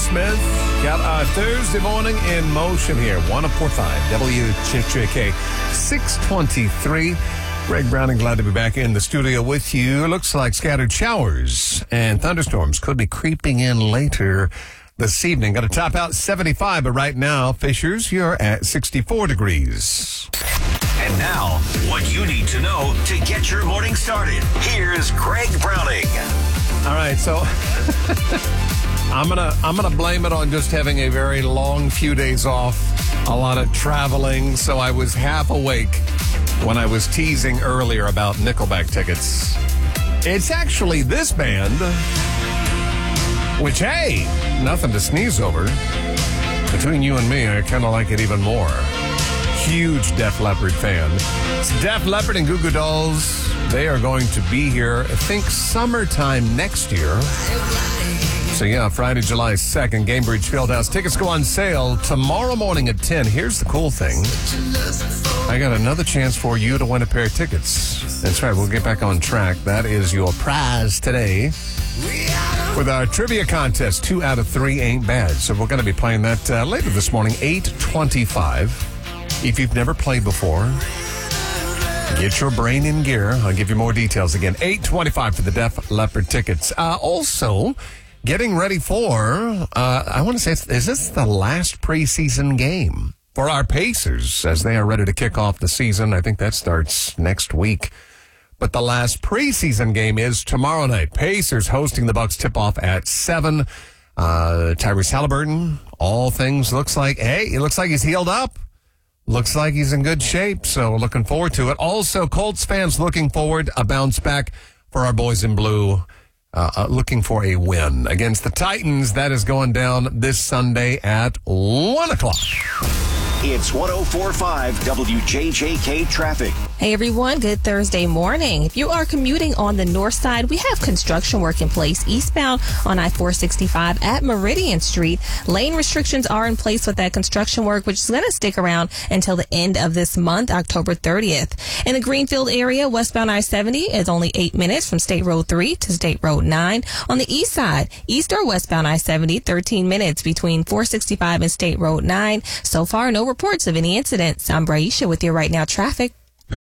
Smith. Got our Thursday morning in motion here. 104.5 WJJK 623. Greg Browning, glad to be back in the studio with you. Looks like scattered showers and thunderstorms could be creeping in later this evening. Got to top out 75, but right now, Fishers, you're at 64 degrees. And now, what you need to know to get your morning started. Here's Greg Browning. All right, so I'm gonna blame it on just having a very long few days off, a lot of traveling, so I was half awake when I was teasing earlier about Nickelback tickets. It's actually this band, which, hey, nothing to sneeze over. Between you and me, I kind of like it even more. Huge Def Leppard fan. It's Def Leppard and Goo Goo Dolls. They are going to be here, I think, summertime next year. So, yeah, Friday, July 2nd, Gainbridge Fieldhouse. Tickets go on sale tomorrow morning at 10. Here's the cool thing. I got another chance for you to win a pair of tickets. That's right, we'll get back on track. That is your prize today with our trivia contest. 2 out of 3 ain't bad. So we're going to be playing that later this morning, 8:25. If you've never played before, get your brain in gear. I'll give you more details again. 8:25 for the Def Leppard tickets. Also, getting ready for, I want to say, is this the last preseason game for our Pacers as they are ready to kick off the season? I think that starts next week. But the last preseason game is tomorrow night. Pacers hosting the Bucks, tip-off at 7. Tyrese Halliburton, all things looks like, hey, it looks like he's healed up. Looks like he's in good shape, so looking forward to it. Also, Colts fans looking forward, a bounce back for our boys in blue, looking for a win against the Titans. That is going down this Sunday at 1 o'clock. It's 104.5 WJJK traffic. Hey everyone, good Thursday morning. If you are commuting on the north side, we have construction work in place eastbound on I-465 at Meridian Street. Lane restrictions are in place with that construction work, which is going to stick around until the end of this month, October 30th. In the Greenfield area, westbound I-70 is only 8 minutes from State Road 3 to State Road 9. On the east side, east or westbound I-70, 13 minutes between 465 and State Road 9. So far, no reports of any incidents. I'm Braisha with your Right Now traffic.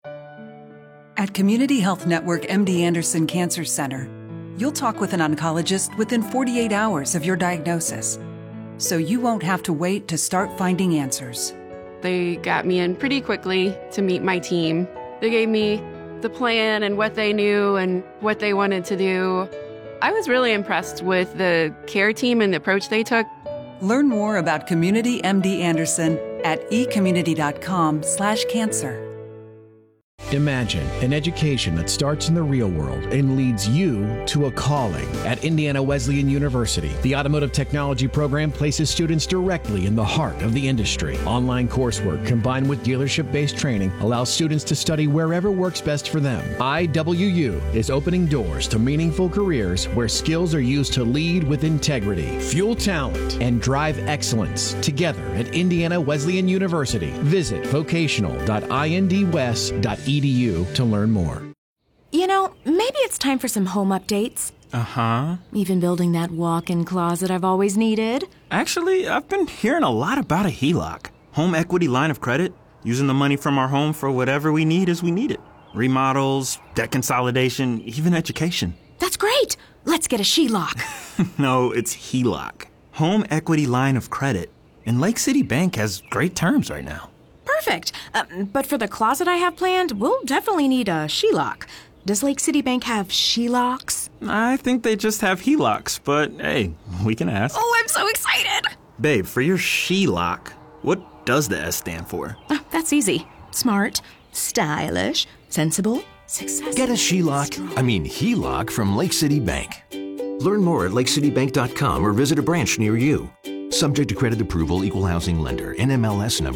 At Community Health Network MD Anderson Cancer Center, you'll talk with an oncologist within 48 hours of your diagnosis, so you won't have to wait to start finding answers. They got me in pretty quickly to meet my team. They gave me the plan and what they knew and what they wanted to do. I was really impressed with the care team and the approach they took. Learn more about Community MD Anderson at ecommunity.com/cancer. Imagine an education that starts in the real world and leads you to a calling. At Indiana Wesleyan University, the Automotive Technology program places students directly in the heart of the industry. Online coursework combined with dealership-based training allows students to study wherever works best for them. IWU is opening doors to meaningful careers where skills are used to lead with integrity, fuel talent, and drive excellence. Together at Indiana Wesleyan University, visit vocational.indwest.edu to learn more. You know, maybe it's time for some home updates. Uh-huh. Even building that walk-in closet I've always needed. Actually, I've been hearing a lot about a HELOC. Home equity line of credit. Using the money from our home for whatever we need as we need it. Remodels, debt consolidation, even education. That's great! Let's get a SHELOC. No, it's HELOC. Home equity line of credit. And Lake City Bank has great terms right now. Perfect. But for the closet I have planned, we'll definitely need a SHELOC. Does Lake City Bank have SHELOCs? I think they just have HELOCs, but hey, we can ask. Oh, I'm so excited! Babe, for your SHELOC, what does the S stand for? That's easy. Smart, stylish, sensible, successful. Get a HELOC from Lake City Bank. Learn more at lakecitybank.com or visit a branch near you. Subject to credit approval, equal housing lender, NMLS number